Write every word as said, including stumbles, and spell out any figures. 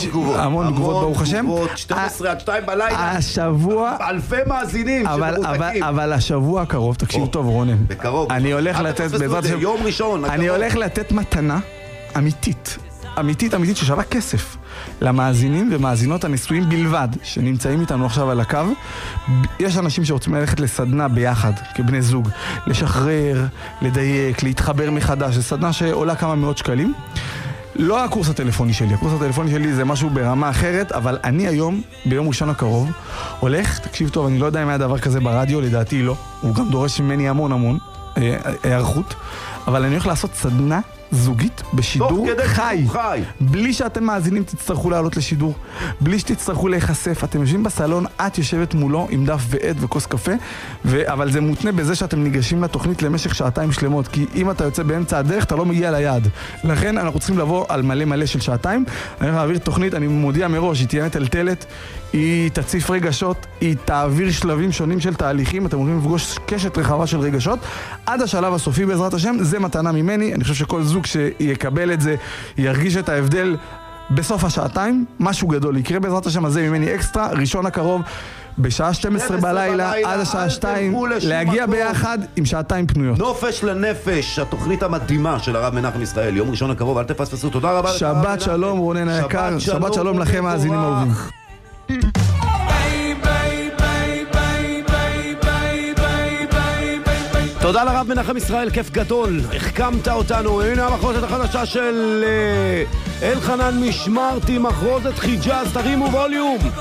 תגובות. המון תגובות, ברוך השם. המון תגובות, שתים עשרה עד שתיים בלילה. השבוע... אלפי מאזינים שמרותקים. אבל השבוע הקרוב, תקשיב טוב רונן. בקרוב. אני הולך לתת, בעזרת השם, יום ראשון. אני הולך לתת מתנה אמיתית. אמיתית, אמיתית, ששווה כסף למאזינים ומאזינות הנשואים בלבד שנמצאים איתנו עכשיו על הקו. יש אנשים שרוצים ללכת לסדנה ביחד כבני זוג, לשחרר, לדייק, להתחבר מחדש. זו סדנה שעולה כמה מאות שקלים. לא הקורס הטלפוני שלי, הקורס הטלפוני שלי זה משהו ברמה אחרת, אבל אני היום, ביום ראשון הקרוב, הולך, תקשיב טוב, אני לא יודע אם היה דבר כזה ברדיו, לדעתי לא, הוא גם דורש ממני המון המון הערכות, אבל אני הולך לעשות סדנה זוגית בשידור חי. חי בלי שאתם מאזינים תצטרכו לעלות לשידור, בלי שתצטרכו להיחשף. אתם יושבים בסלון, את יושבת מולו עם דף ועד וכוס קפה, ו... אבל זה מותנה בזה שאתם ניגשים לתוכנית למשך שעתיים שלמות, כי אם אתה יוצא באמצע הדרך אתה לא מגיע ליעד. לכן אנחנו צריכים לבוא על מלא מלא של שעתיים. אני הולך להעביר תוכנית, אני מודיע מראש, היא תהיה מטלטלת, היא תציף רגשות, היא תעביר שלבים שונים של תהליכים, אתם הולכים לפגוש קשת רחבה של רגשות עד השלב הסופי בעזרת השם. זה מתנה ממני. אני חושב שכל זוג שיקבל את זה ירגיש את ההבדל בסוף השעתיים. משהו גדול יקרה בעזרת השם. הזה ממני אקסטרה, ראשון הקרוב בשעה שתים עשרה בלילה עד השעה שתיים, להגיע ביחד עם שעתיים פנויות. נופש לנפש, התוכנית המדהימה של הרב מנחם ישראל, יום ראשון הקרוב, אל תפספסו. תודה רבה. שבת שלום רונן היקר, שבת שלום לכם מאזינים אהובים. תודה לרב מנחם ישראל, כיף גדול, החכמת אותנו. הנה המחרוזת החדשה של אלחנן משמרתי, מחרוזת חיג'אז, תרימו ווליום.